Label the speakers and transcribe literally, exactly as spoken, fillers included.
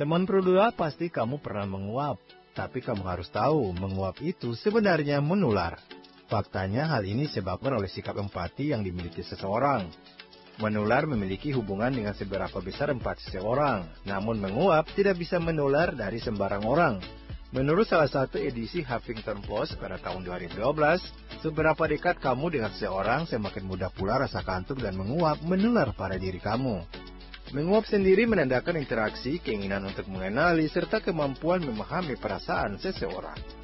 Speaker 1: Teman berdua, pasti kamu pernah menguap. Tapi kamu harus tahu, menguap itu sebenarnya menular. Faktanya hal ini disebabkan oleh sikap empati yang dimiliki seseorang. Menular memiliki hubungan dengan seberapa besar empati seseorang. Namun menguap tidak bisa menular dari sembarang orang. Menurut salah satu edisi Huffington Post pada tahun dua ribu dua belas, seberapa dekat kamu dengan seseorang, semakin mudah pula rasa kantuk dan menguap menular pada diri kamu. Menguap sendiri menandakan interaksi, keinginan untuk mengenali, serta kemampuan memahami perasaan seseorang.